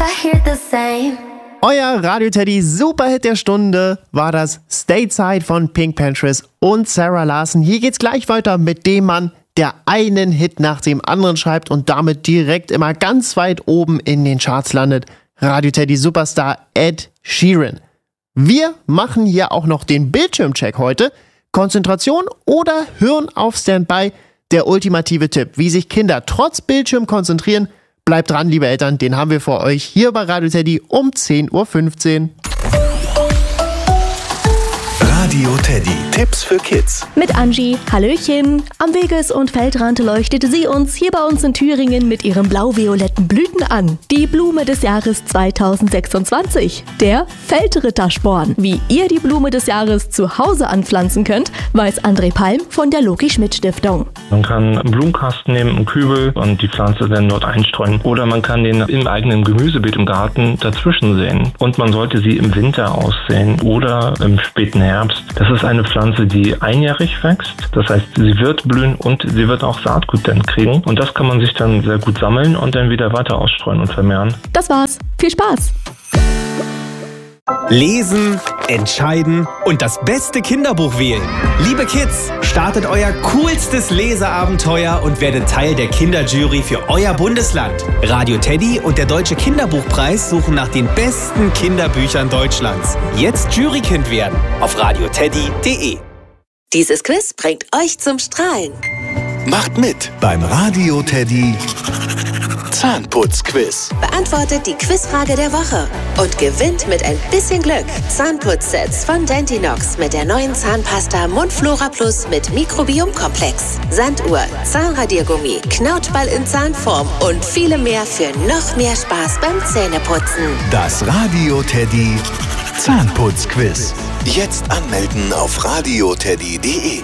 hear the same. Euer Radio Teddy Superhit der Stunde war das Stateside von Pink Panthers und Sarah Larson. Hier geht's gleich weiter mit dem Mann, der einen Hit nach dem anderen schreibt und damit direkt immer ganz weit oben in den Charts landet. Radio Teddy Superstar Ed Sheeran. Wir machen hier auch noch den Bildschirmcheck heute. Konzentration oder Hirn auf Standby? Der ultimative Tipp, wie sich Kinder trotz Bildschirm konzentrieren. Bleibt dran, liebe Eltern, den haben wir für euch hier bei Radio Teddy um 10.15 Uhr. Radio Teddy. Tipps für Kids. Mit Angie. Hallöchen. Am Weges- und Feldrand leuchtete sie uns hier bei uns in Thüringen mit ihren blau-violetten Blüten an. Die Blume des Jahres 2026. Der Feldrittersporn. Wie ihr die Blume des Jahres zu Hause anpflanzen könnt, weiß André Palm von der Loki-Schmidt-Stiftung. Man kann einen Blumenkasten nehmen, einen Kübel und die Pflanze dann dort einstreuen. Oder man kann den im eigenen Gemüsebeet im Garten dazwischen säen. Und man sollte sie im Winter aussäen oder im späten Herbst. Das ist eine Pflanze, die einjährig wächst. Das heißt, sie wird blühen und sie wird auch Saatgut dann kriegen. Und das kann man sich dann sehr gut sammeln und dann wieder weiter ausstreuen und vermehren. Das war's. Viel Spaß! Lesen, entscheiden und das beste Kinderbuch wählen. Liebe Kids, startet euer coolstes Leseabenteuer und werdet Teil der Kinderjury für euer Bundesland. Radio Teddy und der Deutsche Kinderbuchpreis suchen nach den besten Kinderbüchern Deutschlands. Jetzt Jurykind werden auf radioteddy.de. Dieses Quiz bringt euch zum Strahlen. Macht mit beim Radio Teddy Zahnputzquiz. Beantwortet die Quizfrage der Woche und gewinnt mit ein bisschen Glück Zahnputzsets von Dentinox mit der neuen Zahnpasta Mundflora Plus mit Mikrobiomkomplex, Sanduhr, Zahnradiergummi, Knautschball in Zahnform und viele mehr für noch mehr Spaß beim Zähneputzen. Das Radio Teddy Zahnputzquiz. Jetzt anmelden auf radioteddy.de.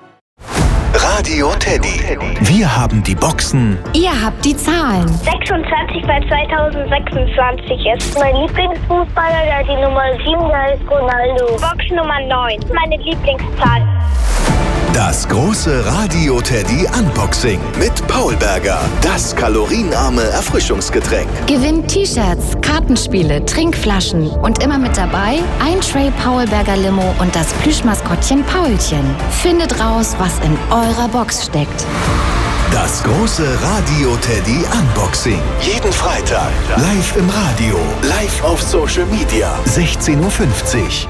Radio Teddy. Wir haben die Boxen. Ihr habt die Zahlen. 26 bei 2026 ist mein Lieblingsfußballer, der die Nummer 7 heißt Ronaldo. Box Nummer 9, meine Lieblingszahl. Das große Radio Teddy Unboxing mit Paul Berger. Das kalorienarme Erfrischungsgetränk. Gewinnt T-Shirts, Kartenspiele, Trinkflaschen und immer mit dabei ein Tray Paul Berger Limo und das Plüschmaskottchen Paulchen. Findet raus, was in eurer Box steckt. Das große Radio Teddy Unboxing. Jeden Freitag. Live im Radio. Live auf Social Media. 16.50 Uhr.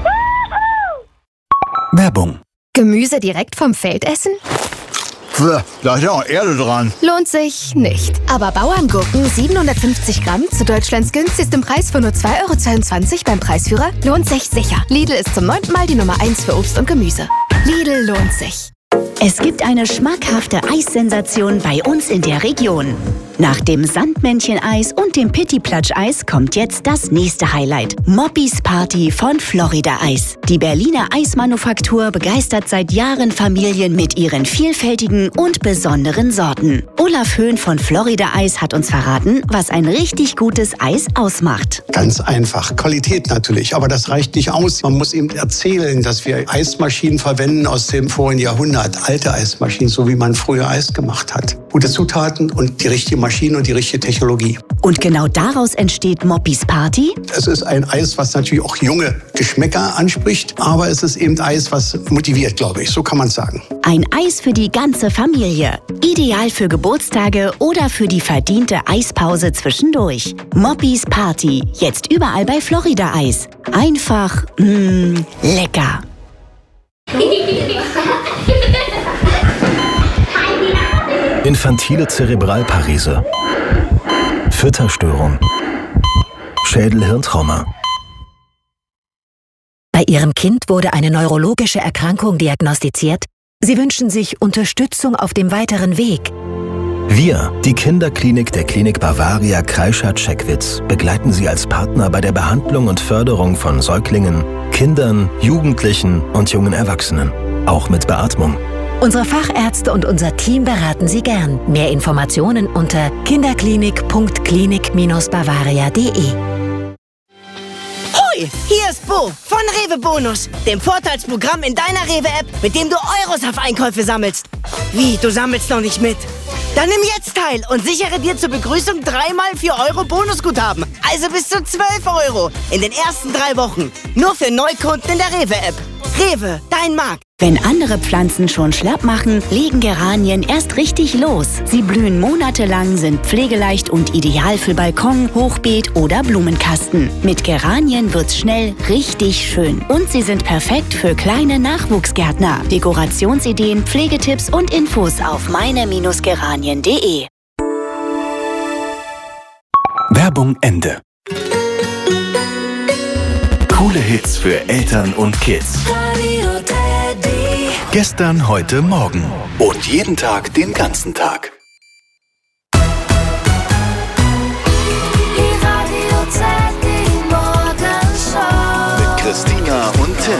Werbung. Gemüse direkt vom Feld essen? Da ist ja auch Erde dran. Lohnt sich nicht. Aber Bauerngurken 750 Gramm zu Deutschlands günstigstem Preis von nur 2,22 € beim Preisführer lohnt sich sicher. Lidl ist zum 9. Mal die Nummer 1 für Obst und Gemüse. Lidl lohnt sich. Es gibt eine schmackhafte Eissensation bei uns in der Region. Nach dem Sandmännchen-Eis und dem Pitti-Platsch-Eis kommt jetzt das nächste Highlight. Moppis Party von Florida Eis. Die Berliner Eismanufaktur begeistert seit Jahren Familien mit ihren vielfältigen und besonderen Sorten. Olaf Höhn von Florida Eis hat uns verraten, was ein richtig gutes Eis ausmacht. Ganz einfach. Qualität natürlich, aber das reicht nicht aus. Man muss eben erzählen, dass wir Eismaschinen verwenden aus dem vorigen Jahrhundert. Alte Eismaschinen, so wie man früher Eis gemacht hat. Gute Zutaten und die richtige Maschine und die richtige Technologie. Und genau daraus entsteht Moppis Party? Es ist ein Eis, was natürlich auch junge Geschmäcker anspricht, aber es ist eben Eis, was motiviert, glaube ich. So kann man es sagen. Ein Eis für die ganze Familie. Ideal für Geburtstage oder für die verdiente Eispause zwischendurch. Moppis Party. Jetzt überall bei Florida Eis. Einfach, lecker. Infantile Zerebralparese, Fütterstörung, Schädel-Hirntrauma. Bei Ihrem Kind wurde eine neurologische Erkrankung diagnostiziert. Sie wünschen sich Unterstützung auf dem weiteren Weg. Wir, die Kinderklinik der Klinik Bavaria Kreischer-Checkwitz, begleiten Sie als Partner bei der Behandlung und Förderung von Säuglingen, Kindern, Jugendlichen und jungen Erwachsenen, auch mit Beatmung. Unsere Fachärzte und unser Team beraten Sie gern. Mehr Informationen unter kinderklinik.klinik-bavaria.de. Hoi, hier ist Bo von Rewe Bonus, dem Vorteilsprogramm in deiner Rewe-App, mit dem du Euros auf Einkäufe sammelst. Wie, du sammelst noch nicht mit? Dann nimm jetzt teil und sichere dir zur Begrüßung 3x 4 Euro Bonusguthaben. Also bis zu 12 Euro in den ersten 3 Wochen. Nur für Neukunden in der Rewe-App. Rewe, dein Markt. Wenn andere Pflanzen schon schlapp machen, legen Geranien erst richtig los. Sie blühen monatelang, sind pflegeleicht und ideal für Balkon, Hochbeet oder Blumenkasten. Mit Geranien wird's schnell richtig schön. Und sie sind perfekt für kleine Nachwuchsgärtner. Dekorationsideen, Pflegetipps und Infos auf meine-geranien.de. Werbung Ende. Coole Hits für Eltern und Kids. Gestern, heute, morgen. Und jeden Tag, den ganzen Tag. Mit Christina und Tim.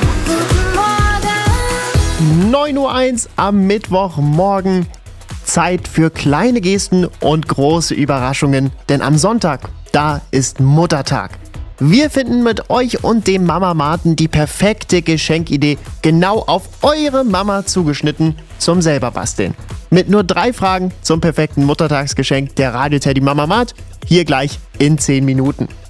9:01 Uhr am Mittwochmorgen. Zeit für kleine Gesten und große Überraschungen. Denn am Sonntag, da ist Muttertag. Wir finden mit euch und dem Mama-Maten die perfekte Geschenkidee genau auf eure Mama zugeschnitten zum selber basteln. Mit nur 3 Fragen zum perfekten Muttertagsgeschenk der Radio Teddy Mama-Mat. Hier gleich in 10 Minuten.